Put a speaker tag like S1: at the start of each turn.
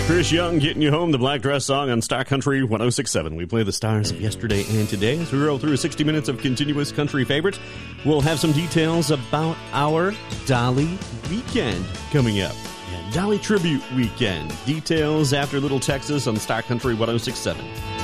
S1: Chris Young getting you home, the Black Dress Song on Star Country 106.7. We play the stars of yesterday and today as we roll through 60 minutes of continuous country favorites. We'll have some details about our Dolly weekend coming up. Yeah, Dolly Tribute Weekend. Details after Little Texas on Star Country 106.7.